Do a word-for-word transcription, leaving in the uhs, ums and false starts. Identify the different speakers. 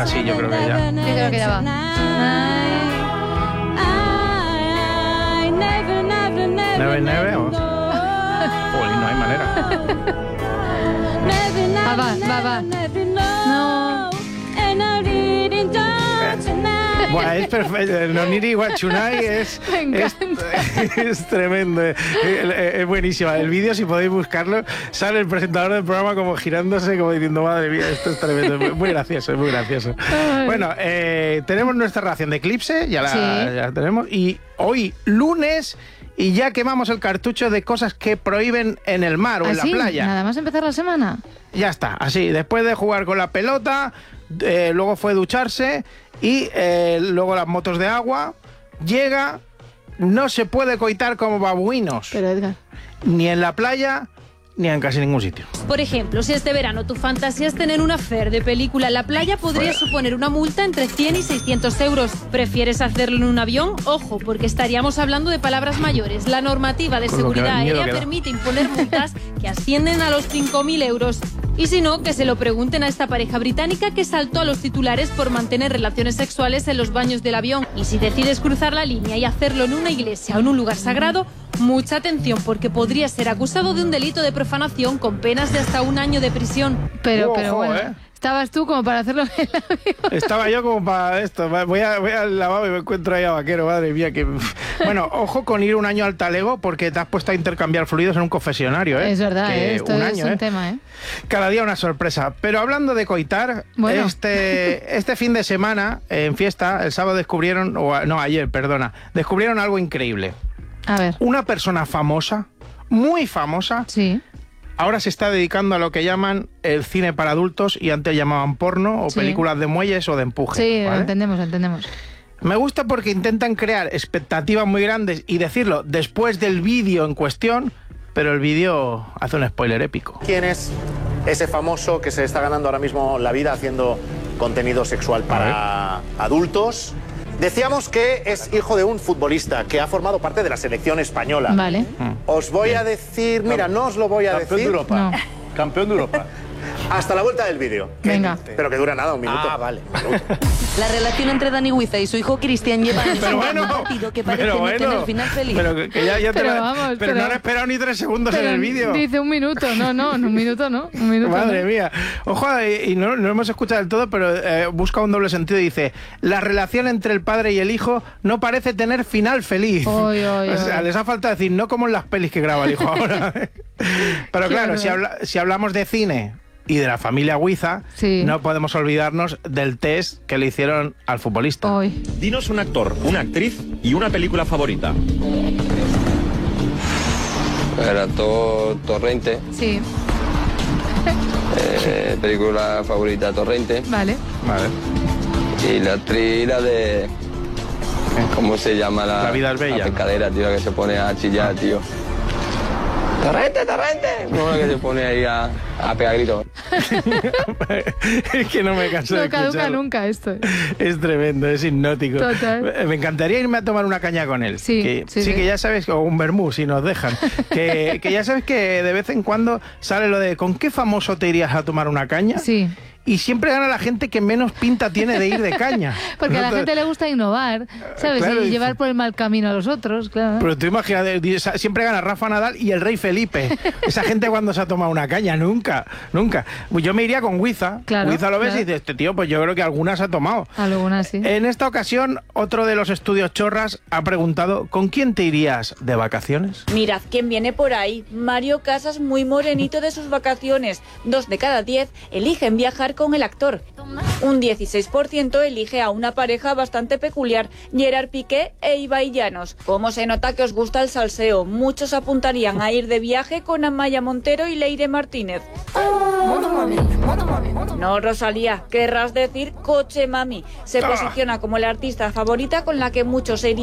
Speaker 1: sí, yo creo que ya.
Speaker 2: Yo creo que ya va.
Speaker 1: Neve, neve, vamos. Uy, no hay manera.
Speaker 2: Ah, va, va, va. No.
Speaker 1: Bueno, es perfecto. El Noniri Guachunai es, es, es tremendo. Es, es buenísimo. El vídeo, si podéis buscarlo, sale el presentador del programa como girándose, como diciendo, madre mía, esto es tremendo. Es muy gracioso, es muy gracioso. Bueno, eh, tenemos nuestra ración de Eclipse, ya la,
Speaker 2: sí.
Speaker 1: ya la tenemos. Y hoy, lunes, y ya quemamos el cartucho de cosas que prohíben en el mar o
Speaker 2: ¿Ah,
Speaker 1: en la
Speaker 2: sí?
Speaker 1: playa.
Speaker 2: Nada más empezar la semana.
Speaker 1: Ya está, así. Después de jugar con la pelota, eh, luego fue ducharse y eh, luego las motos de agua. Llega, no se puede coitar como babuinos.
Speaker 2: Pero Edgar,
Speaker 1: Ni en la playa, ni en casi ningún sitio.
Speaker 3: Por ejemplo, si este verano tu fantasía es tener una affair de película en la playa, podría
Speaker 1: Fuera.
Speaker 3: suponer una multa entre cien y seiscientos euros. ¿Prefieres hacerlo en un avión? Ojo, porque estaríamos hablando de palabras mayores. La normativa de
Speaker 1: Con lo que
Speaker 3: seguridad
Speaker 1: miedo
Speaker 3: aérea
Speaker 1: que da.
Speaker 3: permite imponer multas que ascienden a los cinco mil euros. Y si no, que se lo pregunten a esta pareja británica que saltó a los titulares por mantener relaciones sexuales en los baños del avión. Y si decides cruzar la línea y hacerlo en una iglesia o en un lugar sagrado, mucha atención, porque podría ser acusado de un delito de profanación con penas de hasta un año de prisión.
Speaker 2: pero,
Speaker 1: Ojo,
Speaker 2: pero bueno,
Speaker 1: ¿eh?
Speaker 2: estabas tú como para hacerlo en el avión.
Speaker 1: Estaba yo como para esto. Voy, a, voy al lavabo y me encuentro ahí a Vaquero, madre mía. Que... Bueno, ojo con ir un año al talego porque te has puesto a intercambiar fluidos en un confesionario, ¿eh?
Speaker 2: Es verdad,
Speaker 1: Que
Speaker 2: ¿eh? Esto
Speaker 1: un
Speaker 2: es
Speaker 1: año,
Speaker 2: un
Speaker 1: ¿eh?
Speaker 2: tema, ¿eh?
Speaker 1: Cada día una sorpresa. Pero hablando de coitar,
Speaker 2: Bueno.
Speaker 1: este, este fin de semana, en fiesta, el sábado descubrieron, o no, ayer, perdona, descubrieron algo increíble.
Speaker 2: A ver,
Speaker 1: Una persona famosa, muy famosa,
Speaker 2: sí.
Speaker 1: ahora se está dedicando a lo que llaman el cine para adultos y antes llamaban porno o
Speaker 2: Sí.
Speaker 1: películas de muelles o de empuje.
Speaker 2: Sí,
Speaker 1: ¿vale?
Speaker 2: lo entendemos, lo entendemos.
Speaker 1: Me gusta porque intentan crear expectativas muy grandes y decirlo después del vídeo en cuestión, pero el vídeo hace un spoiler épico.
Speaker 4: ¿Quién es ese famoso que se está ganando ahora mismo la vida haciendo contenido sexual para adultos? Decíamos que es hijo de un futbolista que ha formado parte de la selección española.
Speaker 2: Vale.
Speaker 4: Os voy a decir, mira, no os lo voy a
Speaker 5: Campeón de
Speaker 4: decir
Speaker 5: Europa.
Speaker 2: No.
Speaker 5: Campeón de Europa.
Speaker 4: hasta la vuelta del vídeo.
Speaker 2: Venga.
Speaker 4: Pero que dura nada, un minuto.
Speaker 5: Ah, vale.
Speaker 6: La relación entre Dani Huiza y su hijo Cristian lleva años
Speaker 1: Pero
Speaker 6: en
Speaker 1: bueno,
Speaker 6: un partido que parece
Speaker 1: pero
Speaker 6: no
Speaker 1: bueno,
Speaker 6: tener final feliz.
Speaker 1: pero que, que ya, ya te
Speaker 2: Pero
Speaker 1: lo-
Speaker 2: vamos,
Speaker 1: pero
Speaker 2: pero-
Speaker 1: no han esperado ni tres segundos
Speaker 2: Pero
Speaker 1: en el vídeo.
Speaker 2: dice un minuto, no, no, en un minuto no, un minuto
Speaker 1: Madre
Speaker 2: no.
Speaker 1: mía. Ojo, y, y no, no hemos escuchado del todo, pero eh, busca un doble sentido y dice, la relación entre el padre y el hijo no parece tener final feliz.
Speaker 2: Oy, oy,
Speaker 1: O sea,
Speaker 2: oy.
Speaker 1: les ha faltado decir, no como en las pelis que graba el hijo ahora. Pero claro,
Speaker 2: Claro.
Speaker 1: si, habla- si hablamos de cine y de la familia Huiza,
Speaker 2: Sí.
Speaker 1: no podemos olvidarnos del test que le hicieron al futbolista.
Speaker 2: Hoy.
Speaker 7: Dinos un actor, una actriz y una película favorita.
Speaker 8: Era todo Torrente,
Speaker 2: Sí,
Speaker 8: eh, película favorita Torrente,
Speaker 2: vale.
Speaker 1: Vale.
Speaker 8: y la actriz la de... ¿Cómo se llama la,
Speaker 1: La vida es bella,
Speaker 8: la
Speaker 1: ¿no?
Speaker 8: pescadera, tío, que se pone a chillar, tío? ¡Torrente, Torrente! No, que se pone ahí a, a pegar gritos.
Speaker 1: Es que no me canso de
Speaker 2: No caduca
Speaker 1: escucharlo.
Speaker 2: nunca esto.
Speaker 1: Es tremendo, es hipnótico.
Speaker 2: Total.
Speaker 1: Me encantaría irme a tomar una caña con él.
Speaker 2: Sí,
Speaker 1: que,
Speaker 2: sí,
Speaker 1: sí,
Speaker 2: sí.
Speaker 1: que ya sabes, o un vermú si nos dejan. que, que ya sabes que de vez en cuando sale lo de ¿con qué famoso te irías a tomar una caña?
Speaker 2: Sí.
Speaker 1: Y siempre gana la gente que menos pinta tiene de ir de caña.
Speaker 2: Porque a la
Speaker 1: ¿No?
Speaker 2: gente le gusta innovar, ¿sabes?
Speaker 1: Claro,
Speaker 2: y
Speaker 1: dice-
Speaker 2: llevar por el mal camino a los otros, claro.
Speaker 1: Pero tú imagínate, di- sa- siempre gana Rafa Nadal y el rey Felipe. Esa gente cuando se ha tomado una caña, nunca, nunca. Yo me iría con Huiza.
Speaker 2: Claro,
Speaker 1: Huiza lo ves
Speaker 2: claro.
Speaker 1: y dices, este tío, pues yo creo que algunas ha tomado.
Speaker 2: Algunas sí.
Speaker 1: En esta ocasión, otro de los estudios chorras ha preguntado, ¿con quién te irías de vacaciones?
Speaker 9: Mirad quién viene por ahí. Mario Casas, muy morenito de sus vacaciones. Dos de cada diez eligen viajar con el actor. Un dieciséis por ciento elige a una pareja bastante peculiar, Gerard Piqué e Ibai Llanos. ¿Cómo se nota que os gusta el salseo? Muchos apuntarían a ir de viaje con Amaya Montero y Leire Martínez. No, Rosalía, querrás decir Coche Mami. Se posiciona como la artista favorita con la que muchos se irían